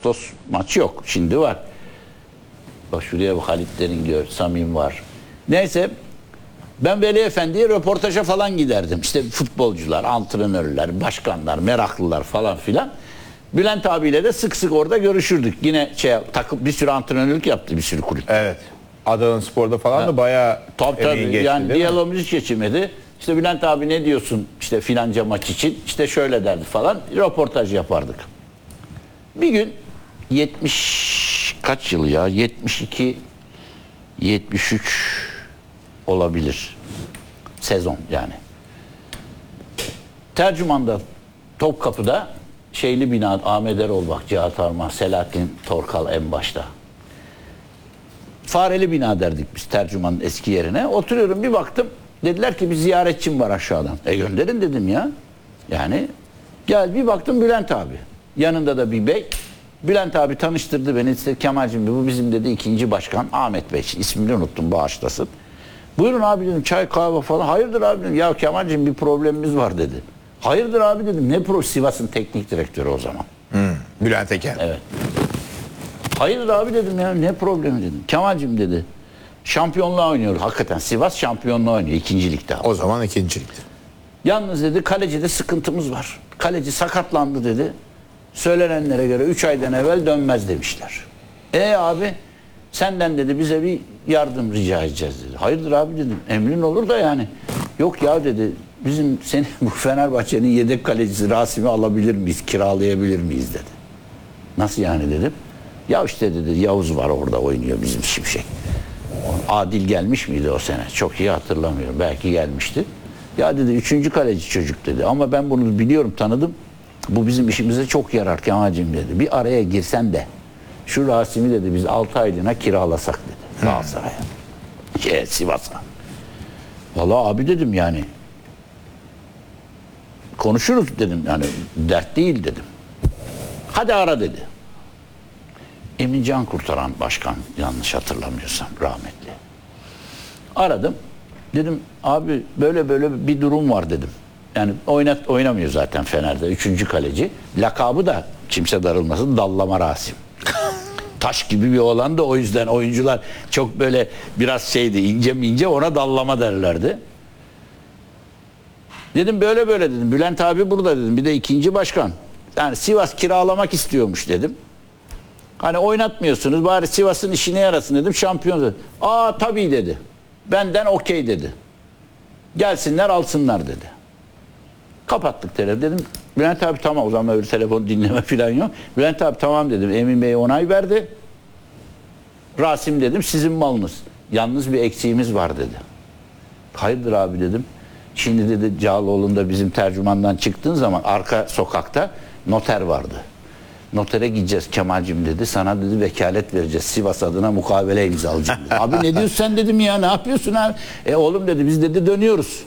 Santos maçı yok. Şimdi var. Bak şuraya bak, Halitlerin gör, Samim var. Neyse, ben Veli Efendi'ye röportaja falan giderdim. İşte futbolcular, antrenörler, başkanlar, meraklılar falan filan. Bülent abiyle de sık sık orada görüşürdük. Yine takım bir sürü antrenörlük yaptı, bir sürü kulüp. Evet. Adanaspor'da falan da bayağı emeğin geçti, yani değil mi? diyalogumuz hiç geçmedi. İşte Bülent abi ne diyorsun işte filanca maç için, işte şöyle derdi falan, röportaj yapardık. Bir gün 70 kaç yıl ya, 72 73 olabilir sezon yani. Tercüman'da, Topkapı'da şeyli bina, Ahmet Erol bak, Cihat Armağan, Selahattin Torkal en başta. Fareli bina derdik biz Tercüman'ın eski yerine. Oturuyorum, bir baktım. Dediler ki bir ziyaretçim var aşağıdan. Gönderin dedim ya. Yani gel, bir baktım Bülent abi. Yanında da bir bey. Bülent abi tanıştırdı beni. İşte Kemal'cim bu bizim dedi ikinci başkan Ahmet Bey. İsmini unuttum, bağışlasın. Buyurun abi dedim, çay kahve falan. Hayırdır abi dedim. Ya Kemal'cim bir problemimiz var dedi. Hayırdır abi dedim. Ne pro? Sivas'ın teknik direktörü o zaman. Bülent Eken. Evet. Hayırdır abi dedim ya, ne problemi dedim. Kemal'cim dedi, şampiyonluğa oynuyoruz. Hakikaten Sivas şampiyonluğa oynuyor, ikinci ligde. O zaman ikinci ligde. Yalnız dedi kalecide sıkıntımız var. Kaleci sakatlandı dedi. Söylenenlere göre 3 aydan evvel dönmez demişler. Abi senden dedi bize bir yardım rica edeceğiz dedi. Hayırdır abi dedim, emrin olur da yani. Yok ya dedi, bizim seni bu Fenerbahçe'nin yedek kalecisi Rasim'i alabilir miyiz, kiralayabilir miyiz dedi. Nasıl yani dedim. Ya işte dedi Yavuz var orada oynuyor, bizim Şimşek. Adil gelmiş miydi o sene? Çok iyi hatırlamıyorum. Belki gelmişti. Ya dedi 3. kaleci çocuk dedi. Ama ben bunu biliyorum, tanıdım. Bu bizim işimize çok yarar Kemal'cim dedi. Bir araya girsen de şu Rasim'i dedi biz 6 aylığına kiralasak dedi. Galatasaray'a. Sivas'a. Vallahi abi dedim yani. Konuşuruz dedim yani, dert değil dedim. Hadi ara dedi. Emin Can Kurtaran başkan, yanlış hatırlamıyorsam, rahmetli. Aradım. Dedim abi böyle böyle bir durum var dedim. Yani oynamıyor zaten Fener'de. 3. kaleci. Lakabı da kimse darılmasın, Dallama Rasim. Taş gibi bir oğlan da, o yüzden oyuncular çok böyle biraz şeydi, ince mince, ona dallama derlerdi. Dedim böyle böyle dedim. Bülent abi burada dedim. Bir de 2. başkan. Yani Sivas kiralamak istiyormuş dedim. Hani oynatmıyorsunuz, bari Sivas'ın işine yarasın dedim, şampiyon dedi. Tabii dedi. Benden okey dedi. Gelsinler alsınlar dedi. Kapattık telefonu, dedim. Bülent abi tamam, o zaman öyle telefon dinleme falan yok. Bülent abi tamam dedim. Emin Bey onay verdi. Rasim dedim sizin malınız. Yalnız bir eksiğimiz var dedi. Hayırdır abi dedim. Şimdi dedi Cağaloğlu'nda bizim tercümandan çıktığın zaman arka sokakta noter vardı. Notere gideceğiz Kemal'cim dedi. Sana dedi vekalet vereceğiz. Sivas adına mukavele imzalayacağım dedi. Abi ne diyorsun sen dedim ya, ne yapıyorsun abi? Oğlum dedi biz dedi dönüyoruz.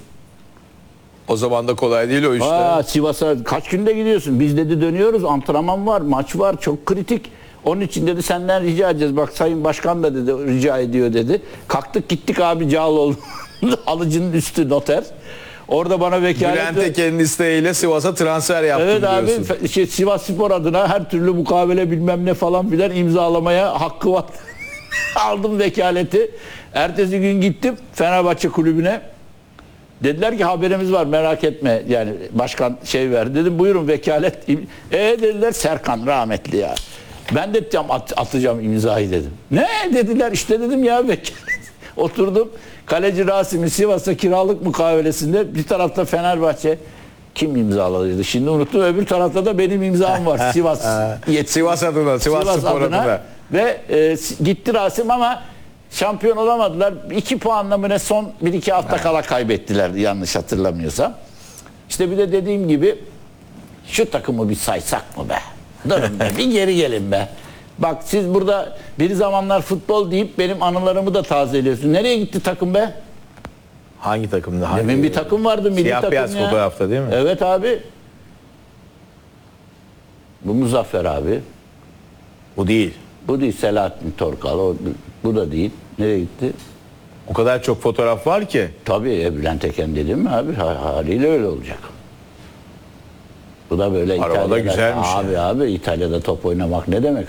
O zaman da kolay değil o işler. Sivas'a kaç günde gidiyorsun? Biz dedi dönüyoruz. Antrenman var, maç var, çok kritik. Onun için dedi senden rica edeceğiz. Bak Sayın Başkan da dedi rica ediyor dedi. Kalktık gittik abi Cağaloğlu. Alıcının üstü noter. Orada bana vekalet... Bülent Eken'in isteğiyle Sivas'a transfer yaptım evet diyorsun. abi Sivas Spor adına her türlü mukavele bilmem ne falan filan imzalamaya hakkı var. Aldım vekaleti. Ertesi gün gittim Fenerbahçe kulübüne. Dediler ki haberimiz var merak etme, yani başkan şey verdi. Dedim buyurun vekalet. Dediler Serkan rahmetli ya. Ben de atacağım imzayı dedim. Ne dediler, işte dedim ya vekalet. Oturdum. Kaleci Rasim'i Sivas'a kiralık mukavelesinde, bir tarafta Fenerbahçe, kim imzaladıydı şimdi unuttum, öbür tarafta da benim imzam var. Sivas adına, Sivas Spor adına. Ve gitti Rasim ama şampiyon olamadılar. 2 puanla mı ne, son 1-2 hafta kala kaybettiler yanlış hatırlamıyorsam. İşte bir de dediğim gibi şu takımı bir saysak mı be? Durun be, bir geri gelin be. Bak siz burada bir zamanlar futbol deyip benim anılarımı da tazeliyorsun. Nereye gitti takım be? Hangi takımda? Demin bir takım vardı, milli siyah takım beyaz ya. fotoğrafta değil mi? Evet abi. Bu Muzaffer abi. Bu değil. Bu değil Selahattin Torkal. Bu da değil. Nereye gitti? O kadar çok fotoğraf var ki. Tabii Bülent Eken dedim mi abi? Haliyle öyle olacak. Bu da böyle Arabada İtalya'da. güzelmiş Abi İtalya'da top oynamak ne demek?